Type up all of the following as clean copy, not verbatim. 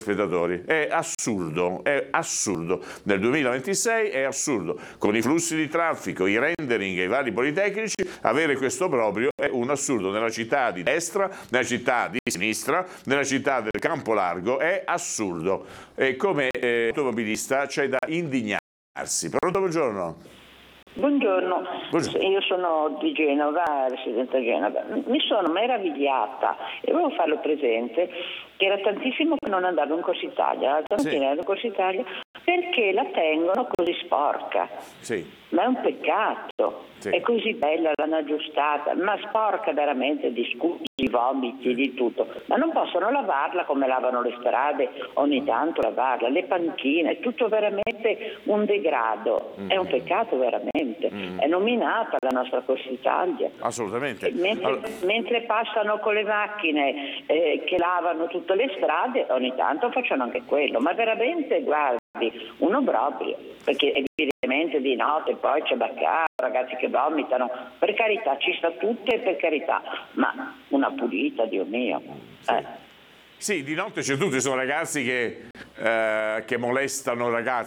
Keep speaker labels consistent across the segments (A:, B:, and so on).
A: spettatori. È assurdo, è assurdo. Nel 2026 è assurdo. Con i flussi di traffico, i rendering e i vari politecnici, avere questo obbrobrio è un assurdo. Nella città di destra, nella città di sinistra, nella città del Campo Largo è assurdo. E come automobilista c'è da indignarsi. Pronto, buongiorno.
B: Buongiorno.
A: Buongiorno,
B: Io sono di Genova, residente a Genova. Mi sono meravigliata e volevo farlo presente che era tantissimo che non andavo in Corsa Italia, l'altra mattina ero in Corsa Italia perché la tengono così sporca.
A: Sì.
B: Ma è un peccato,
A: Sì.
B: È così bella, l'hanno aggiustata, ma sporca veramente di scusi, di vomiti, di tutto. Ma non possono lavarla come lavano le strade, ogni tanto lavarla, le panchine, è tutto veramente un degrado, è un peccato veramente. È nominata la nostra Corsa Italia.
A: Assolutamente.
B: Mentre passano con le macchine che lavano tutte le strade, ogni tanto facciano anche quello, ma veramente, guardi, un obbrobrio, perché evidentemente di notte poi c'è baccà, ragazzi che vomitano, per carità, ci sta tutte, per carità, ma una pulita, Dio mio.
A: Sì, di notte c'è tutto, ci sono ragazzi che molestano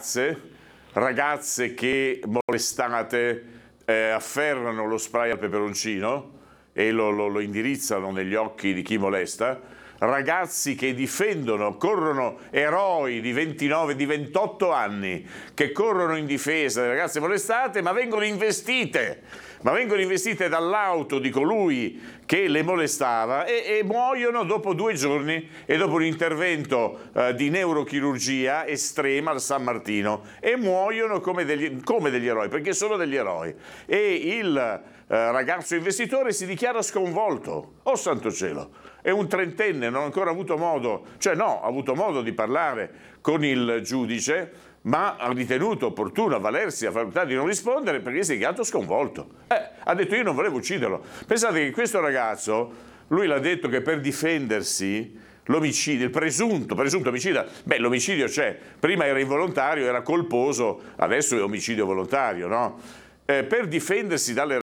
A: ragazze che molestate afferrano lo spray al peperoncino e lo indirizzano negli occhi di chi molesta, ragazzi che difendono, corrono, eroi di 29, di 28 anni, che corrono in difesa delle ragazze molestate, ma vengono investite dall'auto di colui che le molestava e muoiono dopo 2 giorni e dopo un intervento di neurochirurgia estrema al San Martino, e muoiono come degli eroi, perché sono degli eroi. E il ragazzo investitore si dichiara sconvolto. Oh santo cielo! È un trentenne, non ha ancora avuto modo, ha avuto modo di parlare con il giudice, ma ha ritenuto opportuno avvalersi la facoltà di non rispondere perché si è dichiarato sconvolto. Ha detto: io non volevo ucciderlo. Pensate che questo ragazzo, lui l'ha detto che per difendersi, l'omicidio, il presunto omicida, l'omicidio c'è, prima era involontario, era colposo, adesso è omicidio volontario, no? Per difendersi dalle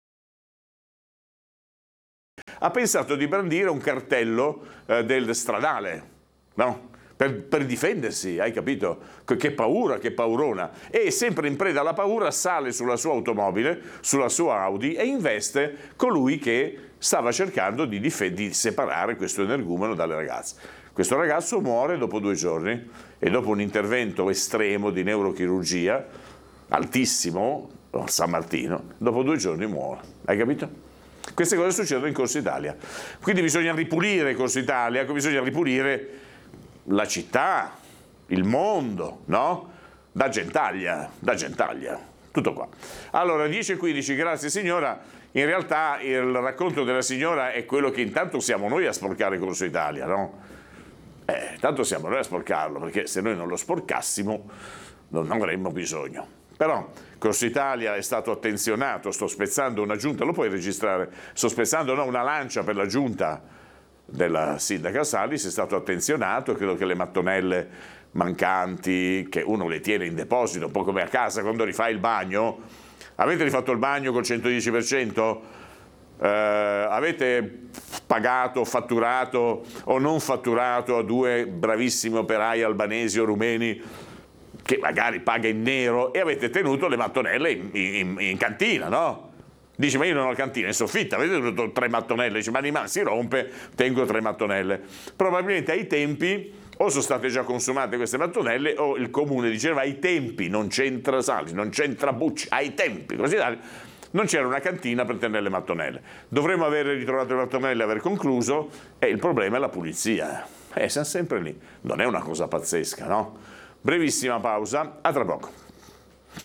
A: ha pensato di brandire un cartello del stradale, no? Per difendersi, hai capito? Che paura, che paurona. E sempre in preda alla paura sale sulla sua automobile, sulla sua Audi, e investe colui che stava cercando di separare questo energumeno dalle ragazze. Questo ragazzo muore dopo 2 giorni e dopo un intervento estremo di neurochirurgia, altissimo, a San Martino, dopo 2 giorni muore. Hai capito? Queste cose succedono in Corsa Italia. Quindi bisogna ripulire Corsa Italia, bisogna ripulire la città, il mondo, no? Da Gentaglia, tutto qua. Allora, 10:15, grazie signora. In realtà il racconto della signora è quello che intanto siamo noi a sporcare Corsa Italia, no? Tanto siamo noi a sporcarlo, perché se noi non lo sporcassimo non avremmo bisogno. Però Corsa Italia è stato attenzionato, sto spezzando una giunta, lo puoi registrare, sto spezzando una lancia per la giunta della sindaca Salis, è stato attenzionato, credo che le mattonelle mancanti, che uno le tiene in deposito, un po' come a casa quando rifai il bagno, avete rifatto il bagno col 110%? Avete pagato, fatturato o non fatturato a 2 bravissimi operai albanesi o rumeni che magari paga in nero, e avete tenuto le mattonelle in cantina, no? Dice: ma io non ho cantina, in soffitta, avete tenuto 3 mattonelle. Dice: ma l'animale si rompe, tengo 3 mattonelle. Probabilmente ai tempi o sono state già consumate queste mattonelle, o il comune diceva: ai tempi, non c'entra Salis, non c'entra Bucci, ai tempi, così non c'era una cantina per tenere le mattonelle. Dovremmo aver ritrovato le mattonelle, aver concluso, e il problema è la pulizia. Siamo sempre lì. Non è una cosa pazzesca, no? Brevissima pausa, a tra poco.